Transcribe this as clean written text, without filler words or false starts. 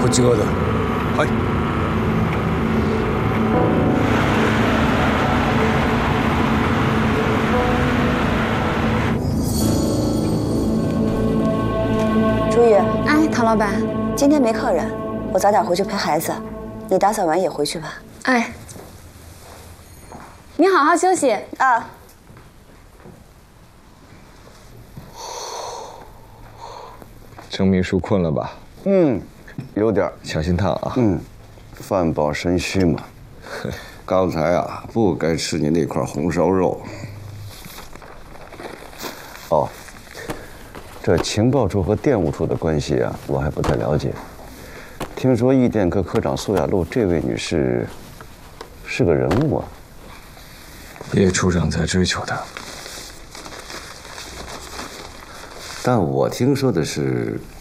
こっち側だ。はい。 朱玉， 哎，唐老板， 今天没客人，我早点回去陪孩子，你打扫完也回去吧。 哎，你好好休息啊。 程秘书困了吧？ 有点。 小心烫啊。 饭饱身虚嘛。刚才啊，不该吃你那块红烧肉。哦，这情报处和电务处的关系啊，我还不太了解。听说易电科科长苏雅露这位女士是个人物啊。 叶处长在追求她。 但我听说的是，